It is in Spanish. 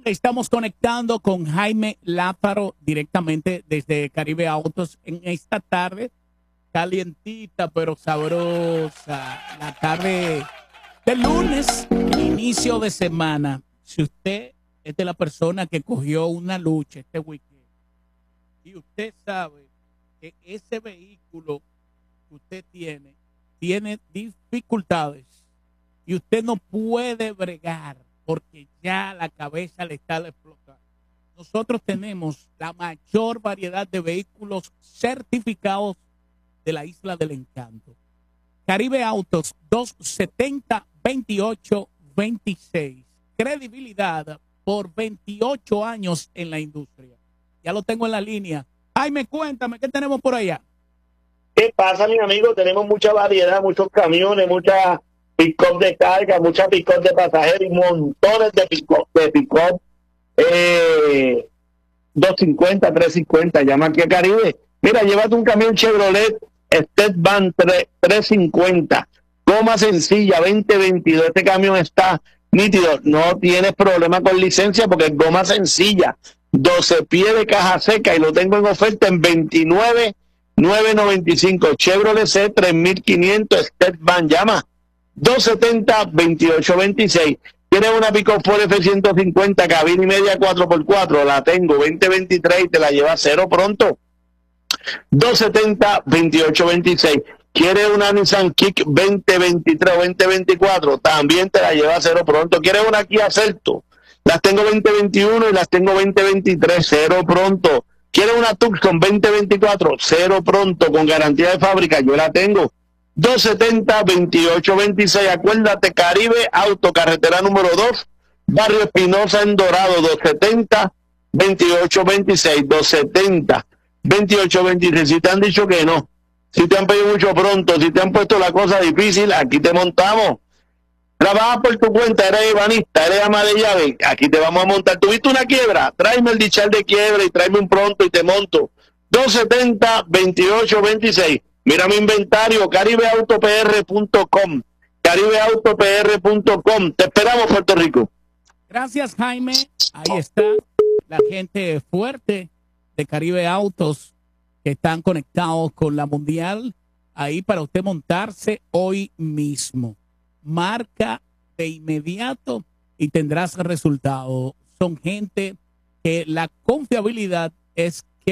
estamos conectando con Jaime Lázaro directamente desde Caribe Autos en esta tarde calientita pero sabrosa, la tarde del lunes, el inicio de semana. Si usted es de la persona que cogió una lucha este weekend y usted sabe que ese vehículo que usted tiene dificultades y usted no puede bregar porque ya la cabeza le está explotando. Nosotros tenemos la mayor variedad de vehículos certificados de la Isla del Encanto. Caribe Autos 270-2826. Credibilidad por 28 años en la industria. Ya lo tengo en la línea. Jaime, cuéntame, ¿qué tenemos por allá? ¿Qué pasa, mi amigo? Tenemos mucha variedad, muchos camiones, mucha pick-up de carga, mucha pick-up de pasajeros y montones de pick-up. 250, 350, llama aquí a Caribe. Mira, llévate un camión Chevrolet Step Van 350, goma sencilla, 2022. Este camión está nítido, no tienes problema con licencia porque es goma sencilla, 12 pies de caja seca y lo tengo en oferta en 29,995. Chevrolet C 3500 Step Van, llama 270-2826. Tienes una Pick-up Ford F-150, cabina y media 4x4, la tengo, 2023 y te la llevas cero pronto. 270-2826. ¿Quieres una Nissan Kick 2023 o 2024? También te la llevas cero pronto. ¿Quieres una Kia Celto? Las tengo 2021 y las tengo 2023, cero pronto. ¿Quieres una Tucson 2024? Cero pronto, con garantía de fábrica, yo la tengo. 270-2826. Acuérdate, Caribe Auto, carretera número 2, Barrio Espinosa en Dorado, 270-2826. 270-2826. Si te han dicho que no, si te han pedido mucho pronto, si te han puesto la cosa difícil, aquí te montamos. Trabajas por tu cuenta, eres ebanista, eres ama de llave, aquí te vamos a montar. ¿Tuviste una quiebra? Tráeme el dichar de quiebra y tráeme un pronto y te monto. 270-2826. Mira mi inventario, caribeautopr.com. caribeautopr.com. Te esperamos, Puerto Rico. Gracias, Jaime. Ahí está la gente fuerte de Caribe Autos que están conectados con la Mundial. Ahí para usted montarse hoy mismo. Marca de inmediato y tendrás resultado. Son gente que la confiabilidad es